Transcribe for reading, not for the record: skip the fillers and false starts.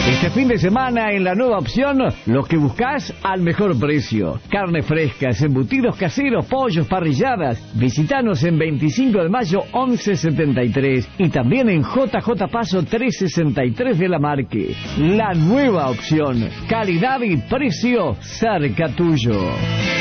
Este fin de semana en La Nueva Opción, lo que buscas al mejor precio. Carnes frescas, embutidos caseros, pollos, parrilladas. Visítanos en 25 de mayo 1173 y también en JJ Paso 363 de La Marque. La Nueva Opción, calidad y precio cerca tuyo.